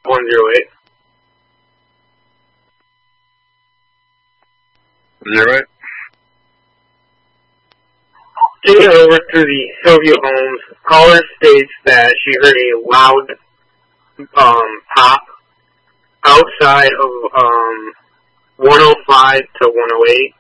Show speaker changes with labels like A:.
A: 108.
B: 108.
A: Getting over to the Sylvia Holmes, caller states that she heard a loud pop outside of 105 to 108.